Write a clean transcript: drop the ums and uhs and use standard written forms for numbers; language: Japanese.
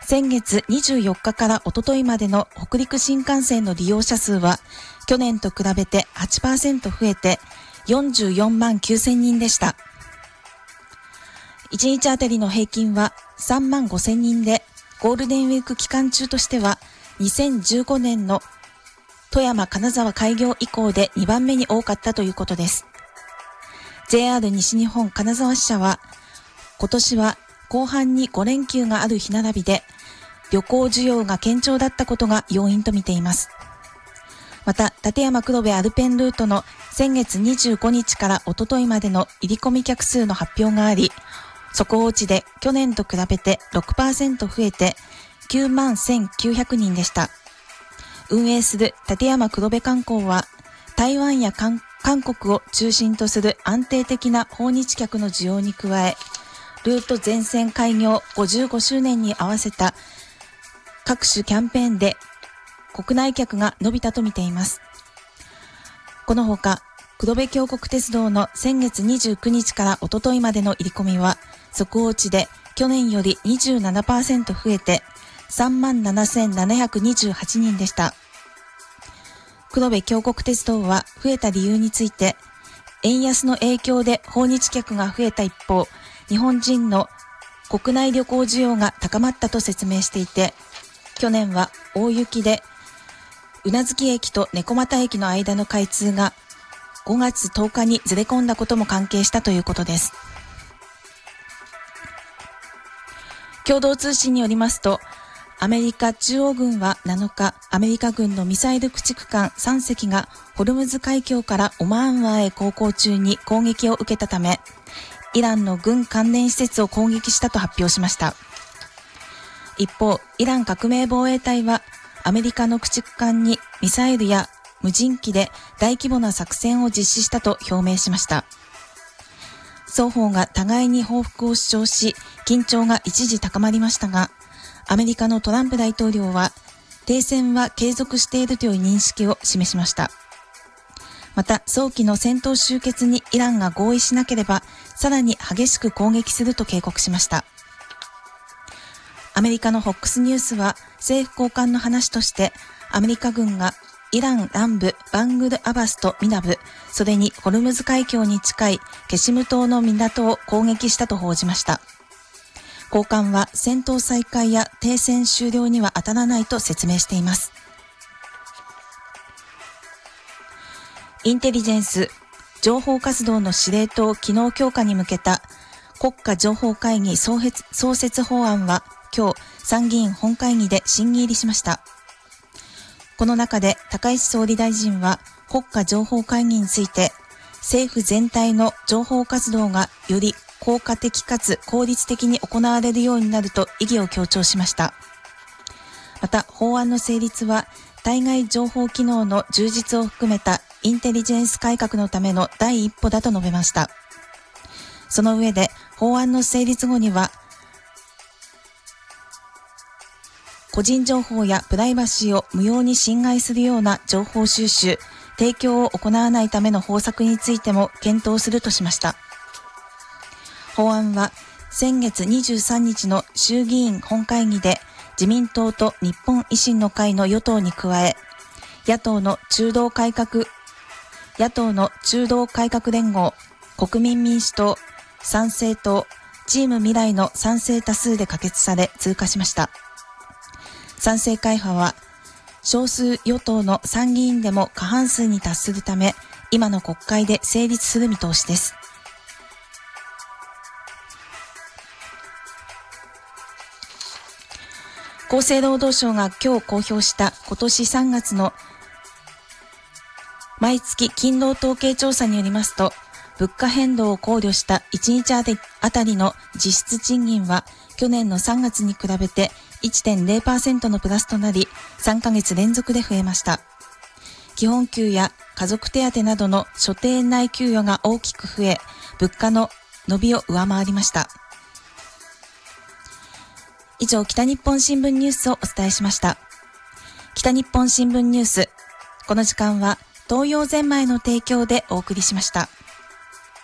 先月24日からおとといまでの北陸新幹線の利用者数は去年と比べて 8% 増えて44万9000人でした。1日あたりの平均は3万5000人で、ゴールデンウィーク期間中としては2015年の富山金沢開業以降で2番目に多かったということです。JR 西日本金沢支社は、今年は後半に5連休がある日並びで旅行需要が堅調だったことが要因と見ています。また立山黒部アルペンルートの先月25日からおとといまでの入り込み客数の発表があり、速報値で去年と比べて 6% 増えて9万1900人でした。運営する立山黒部観光は、台湾や韓国を中心とする安定的な訪日客の需要に加え、ルート全線開業55周年に合わせた各種キャンペーンで国内客が伸びたと見ています。このほか、黒部峡谷鉄道の先月29日からおとといまでの入り込みは、速報値で去年より 27% 増えて37,728人でした。黒部峡谷鉄道は増えた理由について、円安の影響で訪日客が増えた一方、日本人の国内旅行需要が高まったと説明していて、去年は大雪で宇奈月駅と猫又駅の間の開通が5月10日にずれ込んだことも関係したということです。共同通信によりますと、アメリカ中央軍は7日、アメリカ軍のミサイル駆逐艦3隻がホルムズ海峡からオマーン湾へ航行中に攻撃を受けたため、イランの軍関連施設を攻撃したと発表しました。一方、イラン革命防衛隊はアメリカの駆逐艦にミサイルや無人機で大規模な作戦を実施したと表明しました。双方が互いに報復を主張し、緊張が一時高まりましたが、アメリカのトランプ大統領は停戦は継続しているという認識を示しました。また、早期の戦闘終結にイランが合意しなければ、さらに激しく攻撃すると警告しました。アメリカの FOX ニュースは政府高官の話として、アメリカ軍がイラン南部バングルアバスとミナブ、それにホルムズ海峡に近いケシム島の港を攻撃したと報じました。高官は戦闘再開や停戦終了には当たらないと説明しています。インテリジェンス情報活動の司令塔機能強化に向けた国家情報会議創設法案は今日参議院本会議で審議入りしました。この中で高市総理大臣は国家情報会議について、政府全体の情報活動がより効果的かつ効率的に行われるようになると意義を強調しました。また法案の成立は対外情報機能の充実を含めたインテリジェンス改革のための第一歩だと述べました。その上で法案の成立後には個人情報やプライバシーを無用に侵害するような情報収集、提供を行わないための方策についても検討するとしました。法案は先月23日の衆議院本会議で自民党と日本維新の会の与党に加え、野党の中道改革連合、国民民主党、参政党、チーム未来の賛成多数で可決され通過しました。賛成会派は少数与党の参議院でも過半数に達するため、今の国会で成立する見通しです。厚生労働省が今日公表した今年3月の毎月勤労統計調査によりますと、物価変動を考慮した1日あたりの実質賃金は去年の3月に比べて 1.0% のプラスとなり、3ヶ月連続で増えました。基本給や家族手当などの所定内給与が大きく増え、物価の伸びを上回りました。以上、北日本新聞ニュースをお伝えしました。北日本新聞ニュース、この時間は東洋ゼンマイの提供でお送りしました。